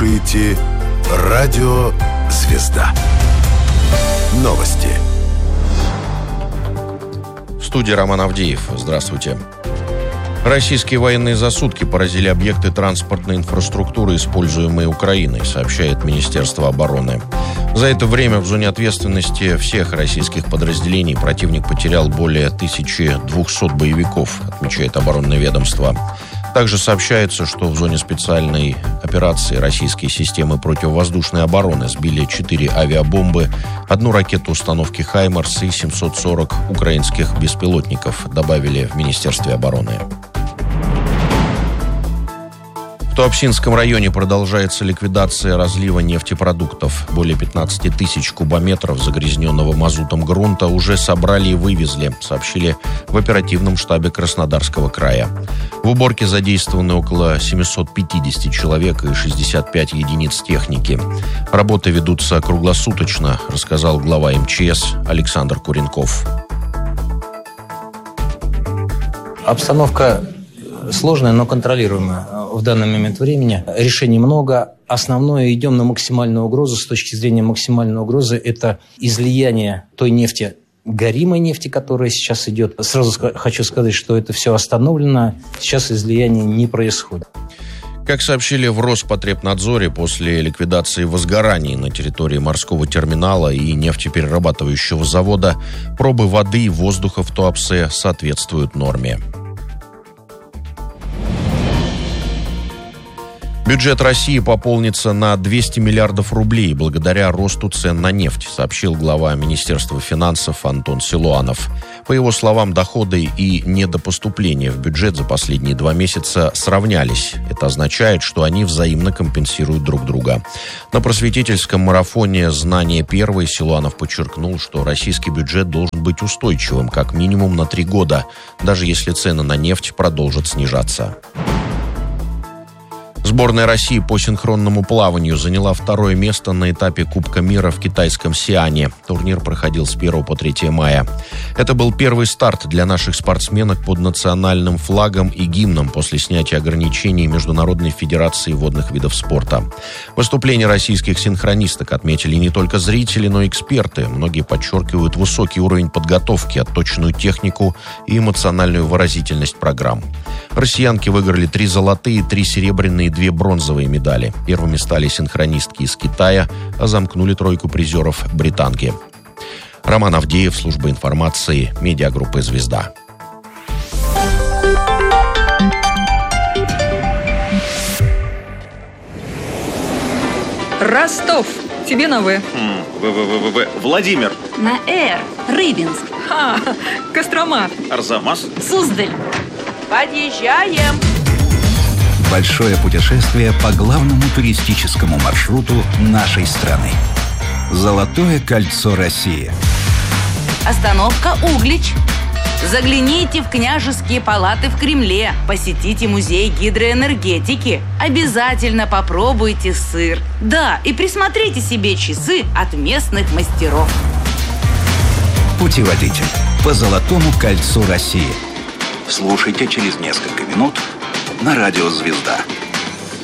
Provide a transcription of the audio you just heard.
слушаете Радио Звезда. Новости. В студии Роман Авдеев. Здравствуйте. Российские военные за сутки поразили объекты транспортной инфраструктуры, используемые Украиной, сообщает Министерство обороны. За это время в зоне ответственности всех российских подразделений противник потерял более 1200 боевиков, отмечает оборонное ведомство. Также сообщается, что в зоне специальной операции российские системы противовоздушной обороны сбили 4 авиабомбы, 1 ракету установки «Хаймарс» и 740 украинских беспилотников, добавили в Министерстве обороны. В Туапсинском районе продолжается ликвидация разлива нефтепродуктов. Более 15 тысяч кубометров загрязненного мазутом грунта уже собрали и вывезли, сообщили в оперативном штабе Краснодарского края. В уборке задействованы около 750 человек и 65 единиц техники. Работы ведутся круглосуточно, рассказал глава МЧС Александр Куренков. Обстановка сложная, но контролируемая в данный момент времени. Решений много. Основное, идем на максимальную угрозу. С точки зрения максимальной угрозы, это излияние той нефти, горимой нефти, которая сейчас идет. Сразу хочу сказать, что это все остановлено. Сейчас излияние не происходит. Как сообщили в Роспотребнадзоре, после ликвидации возгораний на территории морского терминала и нефтеперерабатывающего завода, пробы воды и воздуха в Туапсе соответствуют норме. Бюджет России пополнится на 200 миллиардов рублей благодаря росту цен на нефть, сообщил глава Министерства финансов Антон Силуанов. По его словам, доходы и недопоступления в бюджет за последние 2 месяца сравнялись. Это означает, что они взаимно компенсируют друг друга. На просветительском марафоне «Знание первое» Силуанов подчеркнул, что российский бюджет должен быть устойчивым как минимум на 3 года, даже если цены на нефть продолжат снижаться. Сборная России по синхронному плаванию заняла 2-е место на этапе Кубка мира в китайском Сиане. Турнир проходил с 1 по 3 мая. Это был первый старт для наших спортсменок под национальным флагом и гимном после снятия ограничений Международной федерации водных видов спорта. Выступления российских синхронисток отметили не только зрители, но и эксперты. Многие подчеркивают высокий уровень подготовки, отточенную технику и эмоциональную выразительность программ. Россиянки выиграли 3 золотые, 3 серебряные и 2 бронзовые медали. Первыми стали синхронистки из Китая, а замкнули тройку призеров британки. Роман Авдеев, служба информации, медиагруппы «Звезда». Ростов. Тебе на В. Владимир. На Р. Рыбинск. Кострома. Арзамас. Суздаль. Подъезжаем. Большое путешествие по главному туристическому маршруту нашей страны. Золотое кольцо России. Остановка Углич. Загляните в княжеские палаты в Кремле. Посетите музей гидроэнергетики. Обязательно попробуйте сыр. Да, и присмотрите себе часы от местных мастеров. Путеводитель по Золотому кольцу России. Слушайте через несколько минут на радио «Звезда».